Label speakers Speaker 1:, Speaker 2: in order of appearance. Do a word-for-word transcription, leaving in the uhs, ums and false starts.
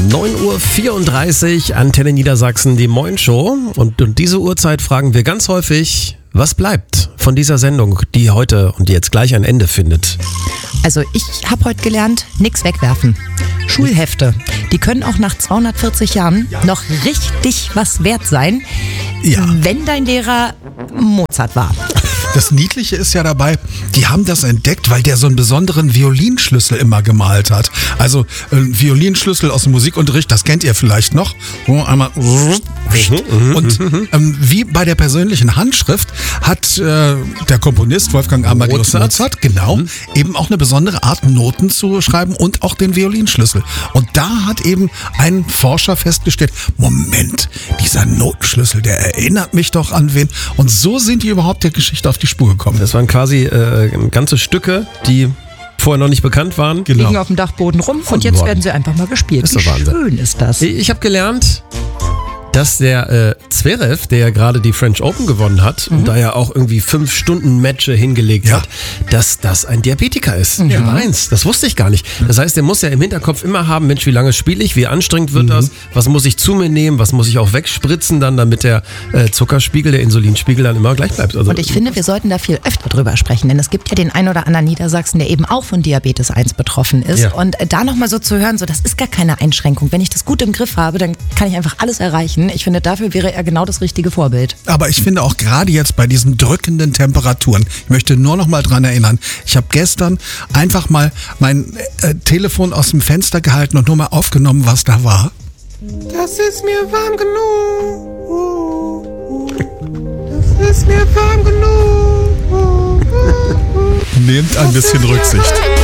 Speaker 1: neun Uhr vierunddreißig, Antenne Niedersachsen, die Moin Show. Und um diese Uhrzeit fragen wir ganz häufig, was bleibt von dieser Sendung, die heute und die jetzt gleich ein Ende findet?
Speaker 2: Also ich habe heute gelernt, nichts wegwerfen. Schulhefte, die können auch nach zweihundertvierzig Jahren noch richtig was wert sein,
Speaker 3: Ja.
Speaker 2: wenn dein Lehrer Mozart war.
Speaker 3: Das Niedliche ist ja dabei, die haben das entdeckt, weil der so einen besonderen Violinschlüssel immer gemalt hat. Also ein Violinschlüssel aus dem Musikunterricht, das kennt ihr vielleicht noch. So einmal und ähm, wie bei der persönlichen Handschrift hat äh, der Komponist Wolfgang Amadeus
Speaker 1: Mozart,
Speaker 3: Mozart, genau, mhm. eben auch eine besondere Art, Noten zu schreiben und auch den Violinschlüssel. Und da hat eben ein Forscher festgestellt, Moment, dieser Notenschlüssel, der erinnert mich doch an wen. Und so sind die überhaupt der Geschichte auf die Spur gekommen.
Speaker 1: Das waren quasi äh, ganze Stücke, die vorher noch nicht bekannt waren.
Speaker 3: Genau.
Speaker 2: Liegen auf dem Dachboden rum und jetzt werden sie einfach mal gespielt.
Speaker 1: Ist doch
Speaker 2: Wie
Speaker 1: Wahnsinn.
Speaker 2: schön ist das?
Speaker 1: Ich habe gelernt, dass der äh, Zverev, der ja gerade die French Open gewonnen hat mhm. und da ja auch irgendwie fünf Stunden Matches hingelegt
Speaker 3: Ja.
Speaker 1: hat, dass das ein Diabetiker ist.
Speaker 2: Ja.
Speaker 1: Typ eins. Das wusste ich gar nicht. Das heißt, der muss ja im Hinterkopf immer haben, Mensch, wie lange spiele ich, wie anstrengend wird
Speaker 3: Mhm.
Speaker 1: das, was muss ich zu mir nehmen, was muss ich auch wegspritzen dann, damit der äh, Zuckerspiegel, der Insulinspiegel dann immer gleich bleibt. Also,
Speaker 2: Und ich finde, wir sollten da viel öfter drüber sprechen, denn es gibt ja den einen oder anderen Niedersachsen, der eben auch von Diabetes eins betroffen ist.
Speaker 1: Ja.
Speaker 2: Und da nochmal so zu hören, so das ist gar keine Einschränkung. Wenn ich das gut im Griff habe, dann kann ich einfach alles erreichen. Ich finde, dafür wäre er genau das richtige Vorbild.
Speaker 3: Aber ich finde auch gerade jetzt bei diesen drückenden Temperaturen, ich möchte nur noch mal dran erinnern, ich habe gestern einfach mal mein äh, Telefon aus dem Fenster gehalten und nur mal aufgenommen, was da war.
Speaker 4: Das ist mir warm genug. Das ist mir warm genug.
Speaker 3: Nehmt ein bisschen Rücksicht.